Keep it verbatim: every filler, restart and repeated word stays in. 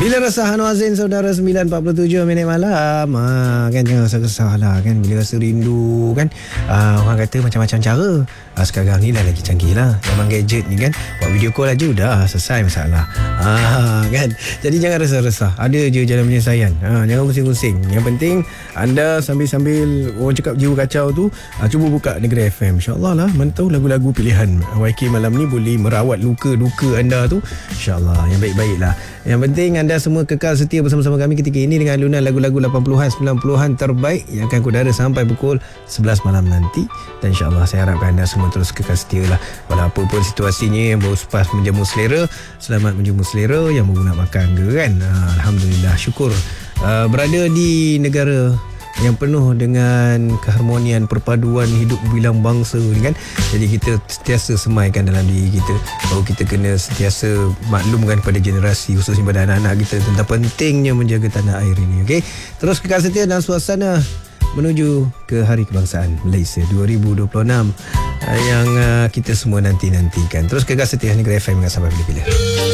Bila Resah Anwar Zain, saudara, sembilan empat puluh tujuh minit malam. ha, Kan jangan rasa resah lah kan. Bila rasa rindu kan, ha, orang kata macam-macam cara. ha, Sekarang ni dah lagi canggih lah. Memang gadget ni kan, buat video call aja dah selesai masalah. ha, kan. Jadi jangan rasa resah. Ada je jalan penyelesaian. ha, Jangan pusing-pusing. Yang penting anda sambil-sambil orang cakap jiwa kacau tu, ha, cuba buka Negeri F M. InsyaAllah lah, mentau lagu-lagu pilihan Y K malam ni boleh merawat luka-luka anda tu, InsyaAllah yang baik-baik lah. Yang penting anda semua kekal setia bersama-sama kami ketika ini dengan alunan lagu-lagu lapan puluhan, sembilan puluhan terbaik yang akan kudara sampai pukul sebelas malam nanti. Dan insyaAllah saya harapkan anda semua terus kekal setia lah. Walau apa pun situasinya, yang baru sepas menjamu selera, selamat menjamu selera. Yang baru nak makan ke kan, Alhamdulillah, syukur uh, berada di negara yang penuh dengan keharmonian, perpaduan hidup bilang bangsa ni kan. Jadi kita sentiasa semaikan dalam diri kita bahawa kita kena sentiasa maklumkan kepada generasi, khususnya pada anak-anak kita, tentang pentingnya menjaga tanah air ini. Okey, terus kekal setia dalam suasana menuju ke Hari Kebangsaan Malaysia dua ribu dua puluh enam yang uh, kita semua nanti-nantikan. Terus kekal setia Negeri F M sampai bila-bila.